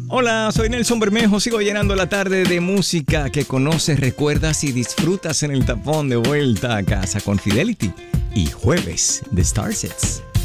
Hola, soy Nelson Bermejo, sigo llenando la tarde de música que conoces, recuerdas y disfrutas en el tapón de vuelta a casa con Fidelity y Jueves de Starsets.